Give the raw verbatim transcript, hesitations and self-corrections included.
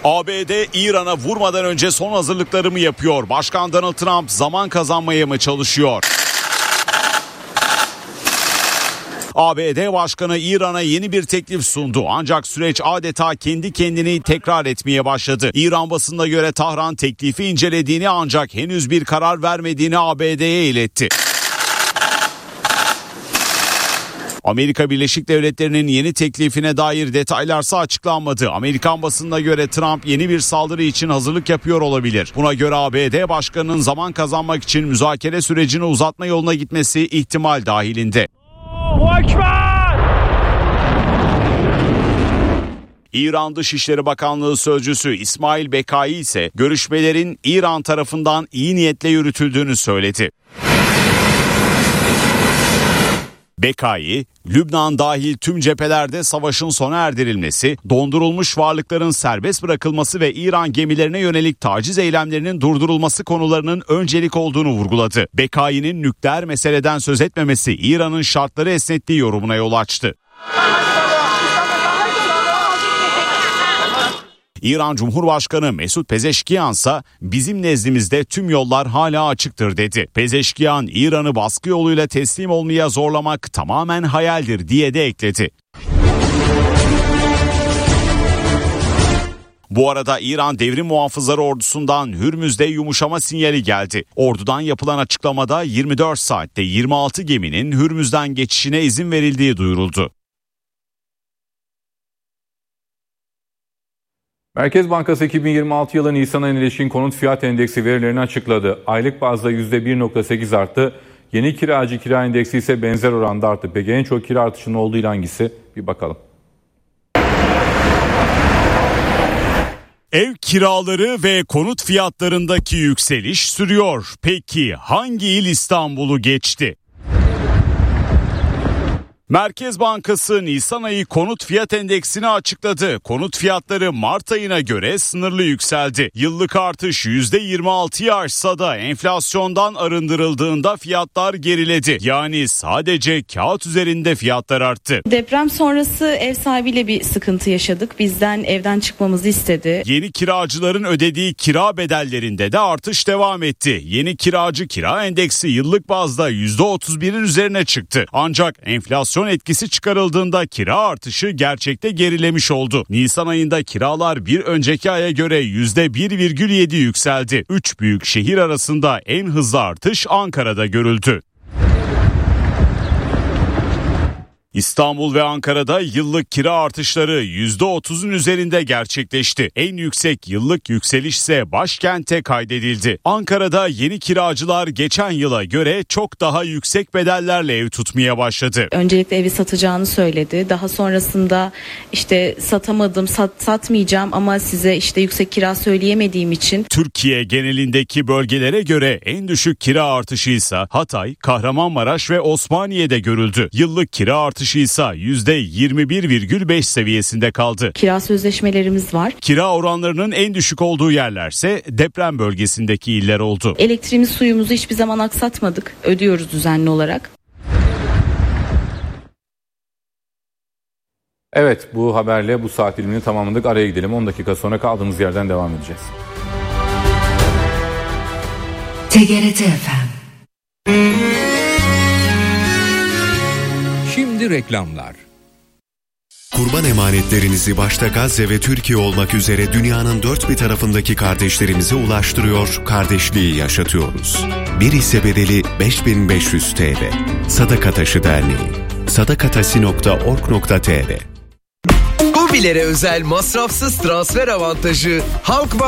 A B D İran'a vurmadan önce son hazırlıklarımı yapıyor. Başkan Donald Trump zaman kazanmaya mı çalışıyor? A B D Başkanı İran'a yeni bir teklif sundu. Ancak süreç adeta kendi kendini tekrar etmeye başladı. İran basınına göre Tahran teklifi incelediğini ancak henüz bir karar vermediğini A B D'ye iletti. Amerika Birleşik Devletleri'nin yeni teklifine dair detaylarsa açıklanmadı. Amerikan basınına göre Trump yeni bir saldırı için hazırlık yapıyor olabilir. Buna göre A B D Başkanı'nın zaman kazanmak için müzakere sürecini uzatma yoluna gitmesi ihtimal dahilinde. İran Dışişleri Bakanlığı Sözcüsü İsmail Bekai ise görüşmelerin İran tarafından iyi niyetle yürütüldüğünü söyledi. Bekai, Lübnan dahil tüm cephelerde savaşın sona erdirilmesi, dondurulmuş varlıkların serbest bırakılması ve İran gemilerine yönelik taciz eylemlerinin durdurulması konularının öncelik olduğunu vurguladı. Bekai'nin nükleer meseleden söz etmemesi İran'ın şartları esnettiği yorumuna yol açtı. İran Cumhurbaşkanı Mesut Pezeşkiyan ise bizim nezdimizde tüm yollar hala açıktır dedi. Pezeşkiyan, İran'ı baskı yoluyla teslim olmaya zorlamak tamamen hayaldir diye de ekledi. Bu arada İran Devrim Muhafızları Ordusu'ndan Hürmüz'de yumuşama sinyali geldi. Ordudan yapılan açıklamada yirmi dört saatte yirmi altı geminin Hürmüz'den geçişine izin verildiği duyuruldu. Merkez Bankası iki bin yirmi altı yılı Nisan ayına ilişkin konut fiyat endeksi verilerini açıkladı. Aylık bazda yüzde bir virgül sekiz arttı. Yeni kiracı kira endeksi ise benzer oranda arttı. Peki en çok kira artışının olduğu il hangisi? Bir bakalım. Ev kiraları ve konut fiyatlarındaki yükseliş sürüyor. Peki hangi il İstanbul'u geçti? Merkez Bankası Nisan ayı konut fiyat endeksini açıkladı. Konut fiyatları Mart ayına göre sınırlı yükseldi. Yıllık artış yüzde yirmi altıya aşsa da enflasyondan arındırıldığında fiyatlar geriledi. Yani sadece kağıt üzerinde fiyatlar arttı. Deprem sonrası ev sahibiyle bir sıkıntı yaşadık. Bizden evden çıkmamızı istedi. Yeni kiracıların ödediği kira bedellerinde de artış devam etti. Yeni kiracı kira endeksi yıllık bazda yüzde otuz birin üzerine çıktı. Ancak enflasyon etkisi çıkarıldığında kira artışı gerçekte gerilemiş oldu. Nisan ayında kiralar bir önceki aya göre yüzde bir virgül yedi yükseldi. Üç büyük şehir arasında en hızlı artış Ankara'da görüldü. İstanbul ve Ankara'da yıllık kira artışları yüzde otuzun üzerinde gerçekleşti. En yüksek yıllık yükseliş ise başkente kaydedildi. Ankara'da yeni kiracılar geçen yıla göre çok daha yüksek bedellerle ev tutmaya başladı. Öncelikle evi satacağını söyledi. Daha sonrasında işte satamadım, sat, satmayacağım ama size işte yüksek kira söyleyemediğim için. Türkiye genelindeki bölgelere göre en düşük kira artışı ise Hatay, Kahramanmaraş ve Osmaniye'de görüldü. Yıllık kira artışı ise yüzde yirmi bir virgül beş seviyesinde kaldı. Kira sözleşmelerimiz var. Kira oranlarının en düşük olduğu yerlerse deprem bölgesindeki iller oldu. Elektriğimiz, suyumuzu hiçbir zaman aksatmadık. Ödüyoruz düzenli olarak. Evet, bu haberle bu saat dilimini tamamladık. Araya gidelim. on dakika sonra kaldığımız yerden devam edeceğiz. T G R T F M. Şimdi reklamlar. Kurban emanetlerinizi başta Gazze ve Türkiye olmak üzere dünyanın dört bir tarafındaki kardeşlerimize ulaştırıyor, kardeşliği yaşatıyoruz. Bir hisse bedeli beş bin beş yüz TL. Sadaka Taşı Derneği. sadakatasi nokta org nokta tr. Kobilere özel masrafsız transfer avantajı Halkbank